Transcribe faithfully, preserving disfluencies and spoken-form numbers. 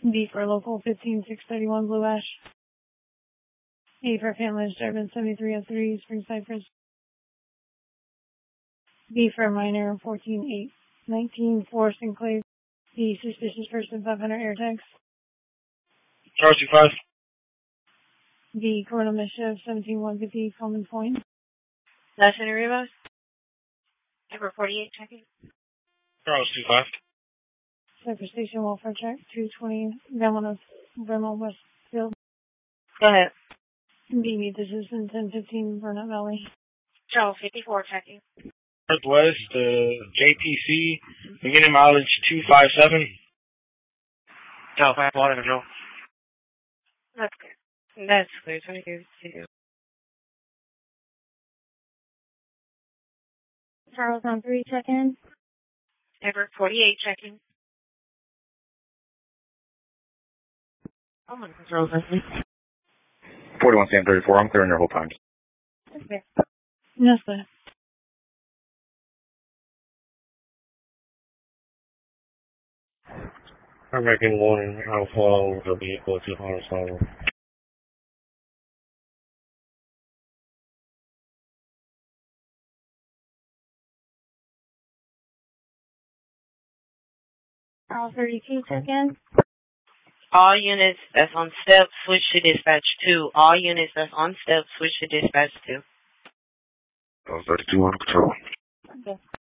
B for local fifteen six thirty-one Blue Ash. A for family disturbance seventy-three oh three Spring Cypress. B for minor fourteen eight nineteen Forest Enclave. B suspicious person five hundred air tags. Charles two five. B criminal mischief seventeen one fifty Common Point. Last in Rivas. Number forty-eight checking. Charles two five. Cypress Station welfare check two twenty Vermont Vermont Westfield. Go ahead. B meet the citizen ten fifteen Burnett Valley. Charles fifty-four checking. Northwest, uh, J P C, beginning mileage two five seven. Charles five water control. That's good. That's clear. twenty-two. Charles on three check in. Number forty-eight checking. Oh my God. Charles forty-one Sam thirty-four, I'm clearing your whole times. Okay. Yes, sir. I'm making warning. I'll follow the vehicle to Hunter's Harbor. Charles thirty-two check in. All units that's on step, switch to dispatch two. All units that's on step, switch to dispatch two. thirty-two on control. Okay.